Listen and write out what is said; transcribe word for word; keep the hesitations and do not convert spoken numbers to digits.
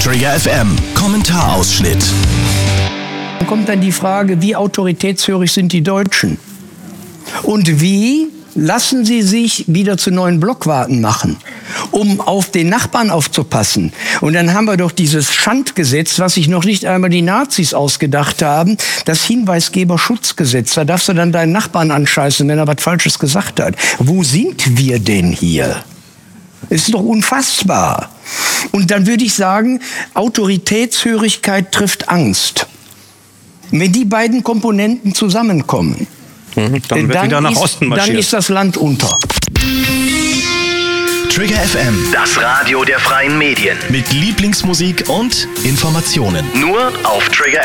Trigger F M, Kommentarausschnitt. Dann kommt dann die Frage, wie autoritätshörig sind die Deutschen? Und wie lassen sie sich wieder zu neuen Blockwarten machen, um auf den Nachbarn aufzupassen? Und dann haben wir doch dieses Schandgesetz, was sich noch nicht einmal die Nazis ausgedacht haben, das Hinweisgeberschutzgesetz. Da darfst du dann deinen Nachbarn anscheißen, wenn er was Falsches gesagt hat. Wo sind wir denn hier? Ist doch unfassbar. Und dann würde ich sagen, Autoritätshörigkeit trifft Angst. Wenn die beiden Komponenten zusammenkommen, mhm, dann, wird dann, wieder nach ist, Osten marschiert. dann ist das Land unter. Trigger F M, Das Radio der freien Medien. mit Lieblingsmusik und Informationen. Nur auf Trigger